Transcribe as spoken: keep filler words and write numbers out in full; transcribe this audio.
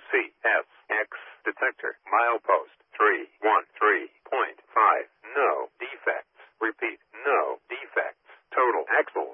C S X detector. Milepost three one three point five. No defects. Repeat, no defects. Total axle